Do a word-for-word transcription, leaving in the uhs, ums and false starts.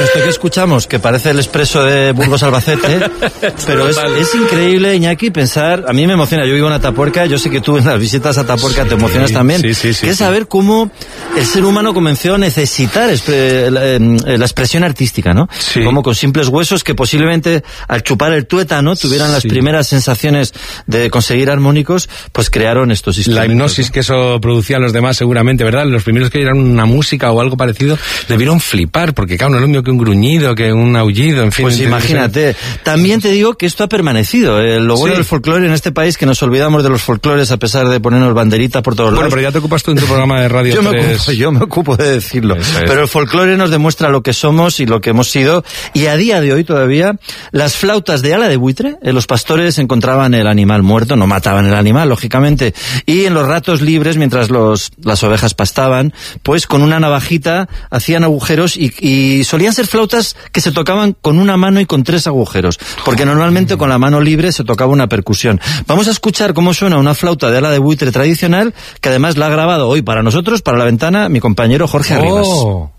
esto que escuchamos, que parece el expreso de Burgos Albacete, pero es, es increíble, Iñaki, pensar, a mí me emociona, yo vivo en Atapuerca, yo sé que tú en las visitas a Atapuerca te emocionas sí, también, sí, sí, sí, que es sí. saber cómo el ser humano comenzó a necesitar expre, la, la expresión artística, ¿no? Sí. Como con simples huesos que posiblemente al chupar el tuétano tuvieran las sí. primeras sensaciones de conseguir armónicos, pues crearon estos instrumentos. La hipnosis, ¿no?, que eso producía a los demás seguramente, ¿verdad? Los primeros que oyeron una música o algo parecido debieron flipar, porque claro, no es lo mismo que un gruñido, que un aullido, en fin. Pues imagínate. También te digo que esto ha permanecido. Eh, lo bueno sí. del folclore en este país, que nos olvidamos de los folclores a pesar de ponernos banderita por todos bueno, lados. Bueno, pero ya te ocupas tú en tu programa de Radio yo tres. Me ocupo, yo me ocupo de decirlo. Eso es. Pero el folclore nos demuestra lo que somos y lo que hemos sido. Y a día de hoy todavía, las flautas de ala de buitre, eh, los pastores encontraban el animal muerto, no mataban el animal, lógicamente. Y en los ratos libres, mientras los, las ovejas pastaban, pues con una navajita hacían agujeros y, y solían ser flautas que se tocaban con una mano y con tres agujeros, porque normalmente con la mano libre se tocaba una percusión. Vamos a escuchar cómo suena una flauta de ala de buitre tradicional, que además la ha grabado hoy para nosotros, para La Ventana, mi compañero Jorge Arribas. Oh.